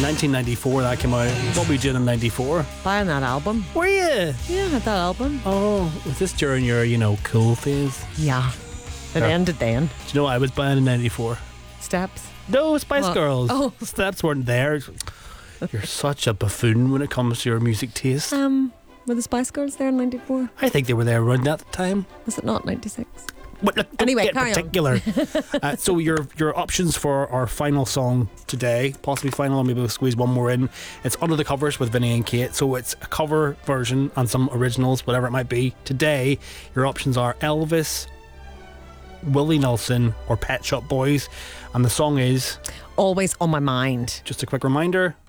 1994 that came out. What were you doing in 94? Buying that album. Were you? Yeah, I had that album. Oh, was this during your, cool phase? Yeah. It ended then. Do you know what I was buying in 94? Steps. No, Spice What? Girls. Oh. Steps weren't there. You're such a buffoon when it comes to your music taste. Were the Spice Girls there in 94? I think they were there around that time. Was it not 96? But look, don't Anyway, get carry on. particular. So your options for our final song today, possibly final, or maybe we'll squeeze one more in. It's Under the Covers with Vinny and Kate. So it's a cover version and some originals, whatever it might be. Today, your options are Elvis, Willie Nelson, or Pet Shop Boys. And the song is... Always on my mind. Just a quick reminder,